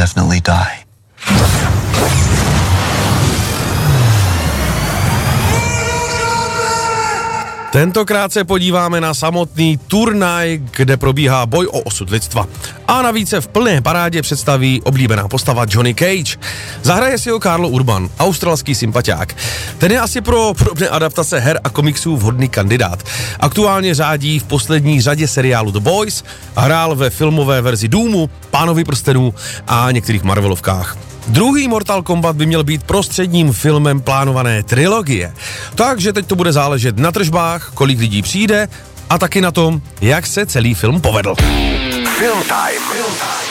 definitely die. Tentokrát se podíváme na samotný turnaj, kde probíhá boj o osud lidstva. A navíc se v plné parádě představí oblíbená postava Johnny Cage. Zahraje si ho Karl Urban, australský sympatiák. Ten je asi pro podobné adaptace her a komiksů vhodný kandidát. Aktuálně řádí v poslední řadě seriálu The Boys a hrál ve filmové verzi Doomu, Pánovi prstenů a některých Marvelovkách. Druhý Mortal Kombat by měl být prostředním filmem plánované trilogie. Takže teď to bude záležet na tržbách, kolik lidí přijde a taky na tom, jak se celý film povedl. Film Time.